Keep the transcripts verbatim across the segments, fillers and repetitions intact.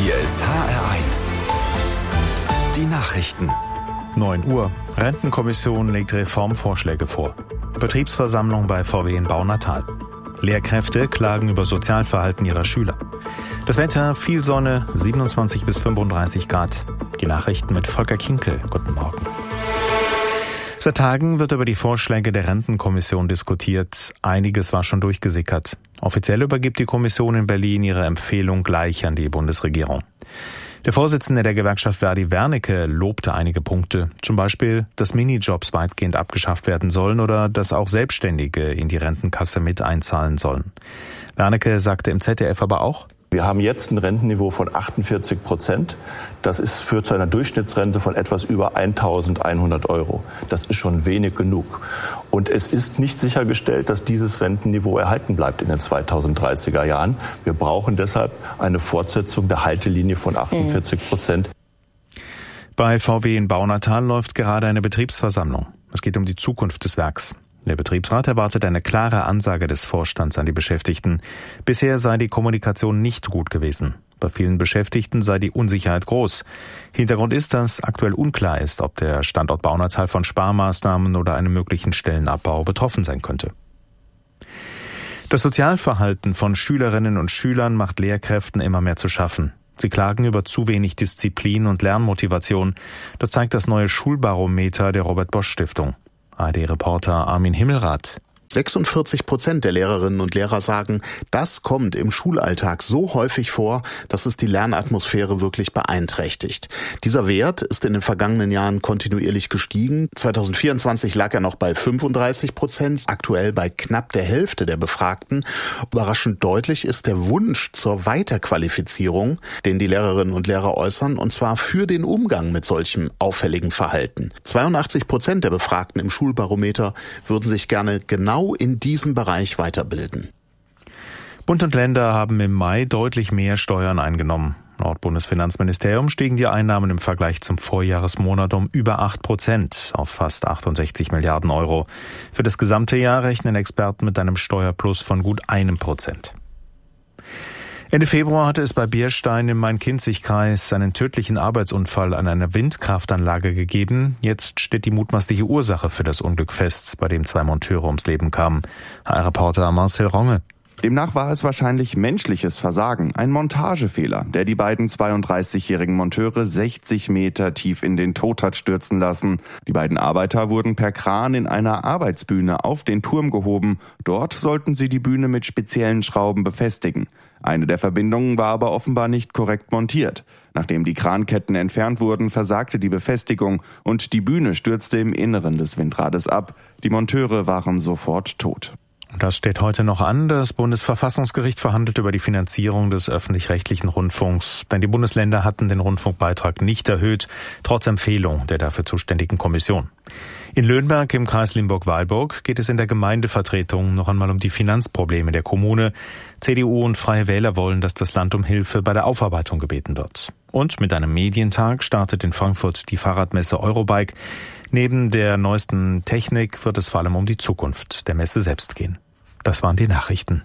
Hier ist H R eins. Die Nachrichten. neun Uhr. Rentenkommission legt Reformvorschläge vor. Betriebsversammlung bei V W in Baunatal. Lehrkräfte klagen über Sozialverhalten ihrer Schüler. Das Wetter, viel Sonne, siebenundzwanzig bis fünfunddreißig Grad. Die Nachrichten mit Volker Kinkel. Guten Morgen. Seit Tagen wird über die Vorschläge der Rentenkommission diskutiert. Einiges war schon durchgesickert. Offiziell übergibt die Kommission in Berlin ihre Empfehlung gleich an die Bundesregierung. Der Vorsitzende der Gewerkschaft Verdi Wernicke lobte einige Punkte, zum Beispiel, dass Minijobs weitgehend abgeschafft werden sollen oder dass auch Selbstständige in die Rentenkasse mit einzahlen sollen. Wernicke sagte im Z D F aber auch: Wir haben jetzt ein Rentenniveau von achtundvierzig Prozent. Das ist, führt zu einer Durchschnittsrente von etwas über eintausendeinhundert Euro. Das ist schon wenig genug. Und es ist nicht sichergestellt, dass dieses Rentenniveau erhalten bleibt in den zweitausenddreißiger Jahren. Wir brauchen deshalb eine Fortsetzung der Haltelinie von achtundvierzig Prozent. Bei V W in Baunatal läuft gerade eine Betriebsversammlung. Es geht um die Zukunft des Werks. Der Betriebsrat erwartet eine klare Ansage des Vorstands an die Beschäftigten. Bisher sei die Kommunikation nicht gut gewesen. Bei vielen Beschäftigten sei die Unsicherheit groß. Hintergrund ist, dass aktuell unklar ist, ob der Standort Baunatal von Sparmaßnahmen oder einem möglichen Stellenabbau betroffen sein könnte. Das Sozialverhalten von Schülerinnen und Schülern macht Lehrkräften immer mehr zu schaffen. Sie klagen über zu wenig Disziplin und Lernmotivation. Das zeigt das neue Schulbarometer der Robert-Bosch-Stiftung. A R D-Reporter Armin Himmelrath. sechsundvierzig Prozent der Lehrerinnen und Lehrer sagen, das kommt im Schulalltag so häufig vor, dass es die Lernatmosphäre wirklich beeinträchtigt. Dieser Wert ist in den vergangenen Jahren kontinuierlich gestiegen. zweitausendvierundzwanzig lag er noch bei fünfunddreißig Prozent, aktuell bei knapp der Hälfte der Befragten. Überraschend deutlich ist der Wunsch zur Weiterqualifizierung, den die Lehrerinnen und Lehrer äußern, und zwar für den Umgang mit solchem auffälligen Verhalten. zweiundachtzig Prozent der Befragten im Schulbarometer würden sich gerne genau in diesem Bereich weiterbilden. Bund und Länder haben im Mai deutlich mehr Steuern eingenommen. Laut Bundesfinanzministerium stiegen die Einnahmen im Vergleich zum Vorjahresmonat um über acht Prozent auf fast achtundsechzig Milliarden Euro. Für das gesamte Jahr rechnen Experten mit einem Steuerplus von gut einem Prozent. Ende Februar hatte es bei Bierstein im Main-Kinzig-Kreis einen tödlichen Arbeitsunfall an einer Windkraftanlage gegeben. Jetzt steht die mutmaßliche Ursache für das Unglück fest, bei dem zwei Monteure ums Leben kamen. H R-Reporter Marcel Ronge. Demnach war es wahrscheinlich menschliches Versagen, ein Montagefehler, der die beiden zweiunddreißigjährigen Monteure sechzig Meter tief in den Tod hat stürzen lassen. Die beiden Arbeiter wurden per Kran in einer Arbeitsbühne auf den Turm gehoben. Dort sollten sie die Bühne mit speziellen Schrauben befestigen. Eine der Verbindungen war aber offenbar nicht korrekt montiert. Nachdem die Kranketten entfernt wurden, versagte die Befestigung und die Bühne stürzte im Inneren des Windrades ab. Die Monteure waren sofort tot. Das steht heute noch an. Das Bundesverfassungsgericht verhandelt über die Finanzierung des öffentlich-rechtlichen Rundfunks. Denn die Bundesländer hatten den Rundfunkbeitrag nicht erhöht, trotz Empfehlung der dafür zuständigen Kommission. In Löhnberg im Kreis Limburg-Weilburg geht es in der Gemeindevertretung noch einmal um die Finanzprobleme der Kommune. C D U und Freie Wähler wollen, dass das Land um Hilfe bei der Aufarbeitung gebeten wird. Und mit einem Medientag startet in Frankfurt die Fahrradmesse Eurobike. Neben der neuesten Technik wird es vor allem um die Zukunft der Messe selbst gehen. Das waren die Nachrichten.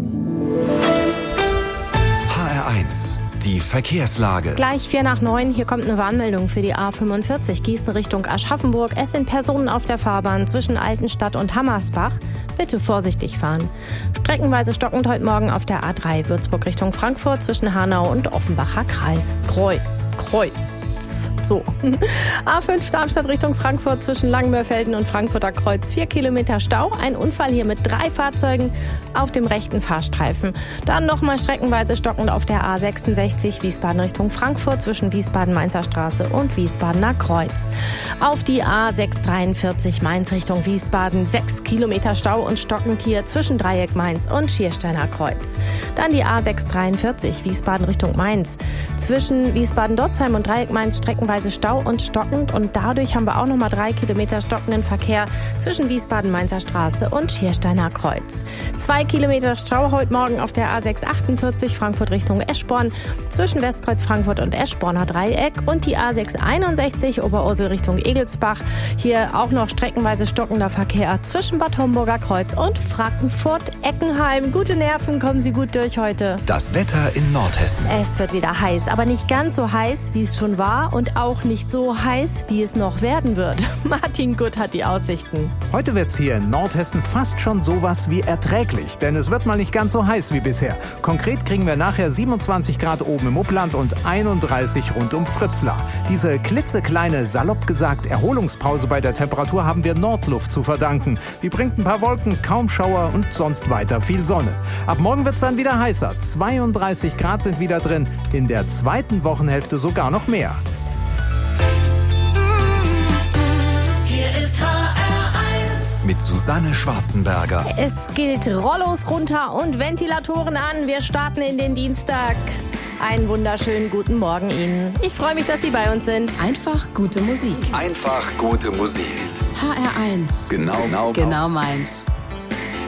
H R eins. Die Verkehrslage. Gleich vier nach neun, hier kommt eine Warnmeldung für die A fünfundvierzig Gießen Richtung Aschaffenburg. Es sind Personen auf der Fahrbahn zwischen Altenstadt und Hammersbach. Bitte vorsichtig fahren. Streckenweise stockend heute Morgen auf der A drei Würzburg Richtung Frankfurt zwischen Hanau und Offenbacher Kreis. Kreuz, Kreuz. So. A fünf Darmstadt Richtung Frankfurt zwischen Langenmörfelden und Frankfurter Kreuz. Vier Kilometer Stau. Ein Unfall hier mit drei Fahrzeugen auf dem rechten Fahrstreifen. Dann nochmal streckenweise stockend auf der A sechsundsechzig Wiesbaden Richtung Frankfurt zwischen Wiesbaden-Mainzer Straße und Wiesbadener Kreuz. Auf die A sechshundertdreiundvierzig Mainz Richtung Wiesbaden. Sechs Kilometer Stau und stockend hier zwischen Dreieck Mainz und Schiersteiner Kreuz. Dann die A sechshundertdreiundvierzig Wiesbaden Richtung Mainz. Zwischen Wiesbaden-Dotzheim und Dreieck Mainz Mainz streckenweise Stau und stockend. Und dadurch haben wir auch noch mal drei Kilometer stockenden Verkehr zwischen Wiesbaden-Mainzer Straße und Schiersteiner Kreuz. Zwei Kilometer Stau heute Morgen auf der A sechs achtundvierzig Frankfurt Richtung Eschborn zwischen Westkreuz Frankfurt und Eschborner Dreieck. Und die A sechs einundsechzig Oberursel Richtung Egelsbach. Hier auch noch streckenweise stockender Verkehr zwischen Bad Homburger Kreuz und Frankfurt-Eckenheim. Gute Nerven, kommen Sie gut durch heute. Das Wetter in Nordhessen. Es wird wieder heiß, aber nicht ganz so heiß, wie es schon war und auch nicht so heiß, wie es noch werden wird. Martin Gutt hat die Aussichten. Heute wird's hier in Nordhessen fast schon sowas wie erträglich, denn es wird mal nicht ganz so heiß wie bisher. Konkret kriegen wir nachher siebenundzwanzig Grad oben im Upland und einunddreißig rund um Fritzlar. Diese klitzekleine, salopp gesagt, Erholungspause bei der Temperatur haben wir Nordluft zu verdanken. Die bringt ein paar Wolken, kaum Schauer und sonst weiter viel Sonne. Ab morgen wird's dann wieder heißer. zweiunddreißig Grad sind wieder drin, in der zweiten Wochenhälfte sogar noch mehr. Hier ist H R eins mit Susanne Schwarzenberger. Es gilt Rollos runter und Ventilatoren an. Wir starten in den Dienstag. Einen wunderschönen guten Morgen Ihnen. Ich freue mich, dass Sie bei uns sind. Einfach gute Musik. Einfach gute Musik. H R eins. Genau, genau, genau meins.